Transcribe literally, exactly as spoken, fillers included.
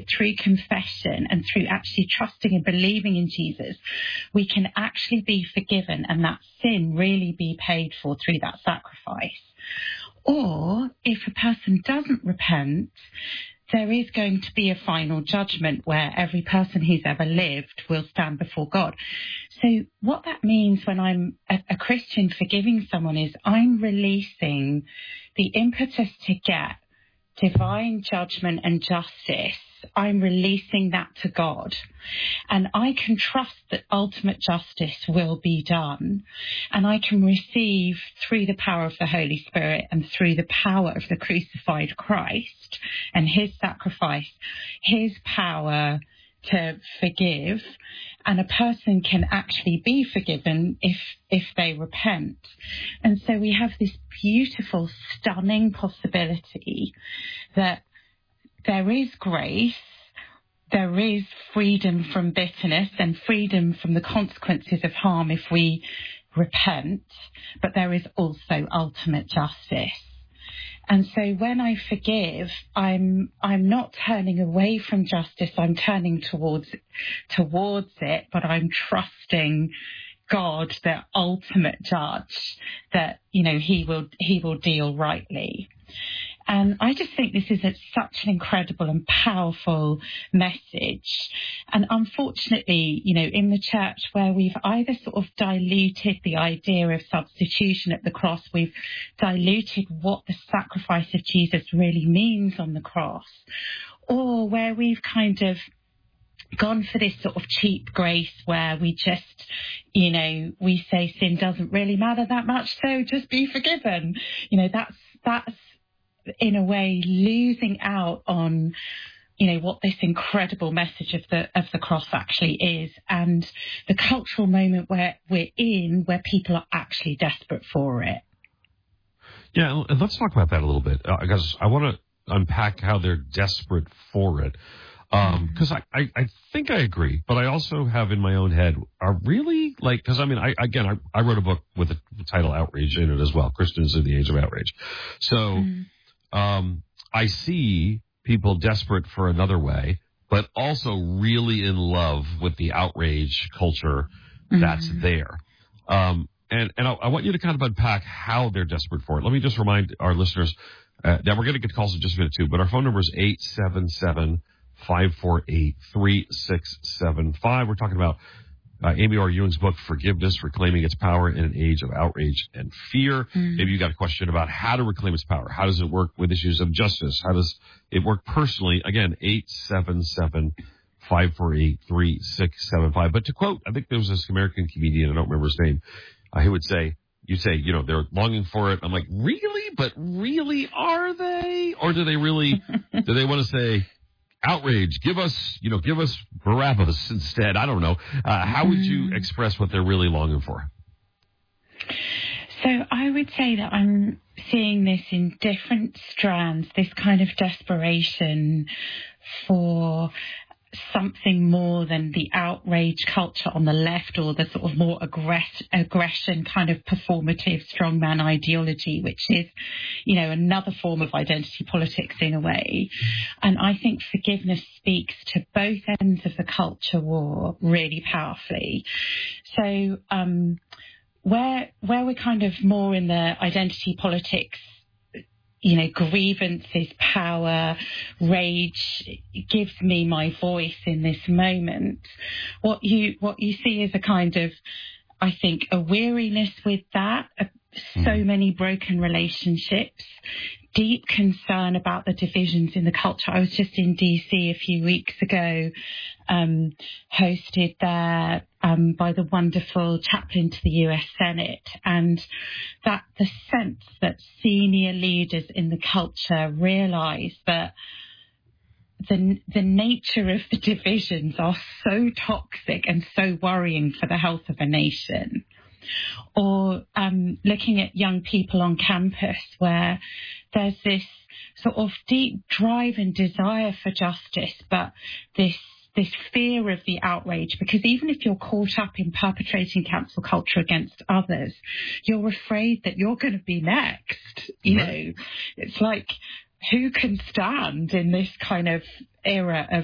that through confession and through actually trusting and believing in Jesus, we can actually be forgiven and that sin really be paid for through that sacrifice. Or if a person doesn't repent, there is going to be a final judgment where every person who's ever lived will stand before God. So what that means when I'm a, a Christian forgiving someone is I'm releasing the impetus to get divine judgment and justice. I'm releasing that to God. And I can trust that ultimate justice will be done. And I can receive through the power of the Holy Spirit and through the power of the crucified Christ and his sacrifice, his power to forgive. And a person can actually be forgiven if if they repent. And so we have this beautiful, stunning possibility that there is grace, there is freedom from bitterness and freedom from the consequences of harm if we repent, but there is also ultimate justice. And so when I forgive, I'm I'm not turning away from justice, I'm turning towards towards it, but I'm trusting God, the ultimate judge, that, you know, he will he will deal rightly. And I just think this is a, such an incredible and powerful message. And unfortunately, you know, in the church where we've either sort of diluted the idea of substitution at the cross, we've diluted what the sacrifice of Jesus really means on the cross, or where we've kind of gone for this sort of cheap grace where we just, you know, we say sin doesn't really matter that much, so just be forgiven. You know, that's, that's in a way losing out on, you know, what this incredible message of the, of the cross actually is, and the cultural moment where we're in, where people are actually desperate for it. Yeah, and let's talk about that a little bit, uh, because I want to unpack how they're desperate for it. Because um, I, I, I think I agree, but I also have in my own head, are really, like, because I mean, I again, I, I wrote a book with the title Outrage in it as well, Christians in the Age of Outrage. So mm. um, I see people desperate for another way, but also really in love with the outrage culture that's mm-hmm. there. Um, and and I, I want you to kind of unpack how they're desperate for it. Let me just remind our listeners uh, that we're going to get calls in just a minute too, but our phone number is eight seven seven, five four eight, three six seven five. We're talking about uh, Amy Orr Ewing's book, Forgiveness, Reclaiming Its Power in an Age of Outrage and Fear. Mm. Maybe you got a question about how to reclaim its power. How does it work with issues of justice? How does it work personally? Again, eight seven seven, five four eight, three six seven five. But to quote, I think there was this American comedian, I don't remember his name, uh, he would say, you say, you know, they're longing for it. I'm like, really? But really, are they? Or do they really, do they want to say, outrage, give us, you know, give us Barabbas instead? I don't know. Uh, how would you express what they're really longing for? So I would say that I'm seeing this in different strands, this kind of desperation for something more than the outrage culture on the left, or the sort of more aggress- aggression kind of performative strongman ideology, which is, you know, another form of identity politics in a way. And I think forgiveness speaks to both ends of the culture war really powerfully. So um, where where we're kind of more in the identity politics, you know, grievances, power, rage gives me my voice in this moment. What you what you see is a kind of, I think, a weariness with that. So many broken relationships, deep concern about the divisions in the culture. I was just in D C a few weeks ago, um, hosted there um, by the wonderful chaplain to the U S Senate, and that the sense that senior leaders in the culture realise that the the nature of the divisions are so toxic and so worrying for the health of a nation. Or um, looking at young people on campus where there's this sort of deep drive and desire for justice, but this this fear of the outrage, because even if you're caught up in perpetrating cancel culture against others, you're afraid that you're going to be next. You right. know, it's like, who can stand in this kind of era of